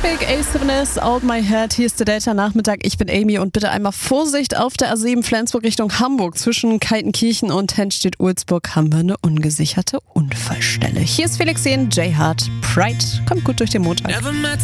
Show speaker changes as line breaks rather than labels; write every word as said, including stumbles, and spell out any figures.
Topic A seven S, Out My Head. Hier ist der Delta-Nachmittag. Ich bin Amy und bitte einmal Vorsicht auf der A sieben Flensburg Richtung Hamburg. Zwischen Kaltenkirchen und Hennstedt-Ulzburg haben wir eine ungesicherte Unfallstelle. Hier ist Felix Jähn, J-Hart, Pride. Kommt gut durch den Montag.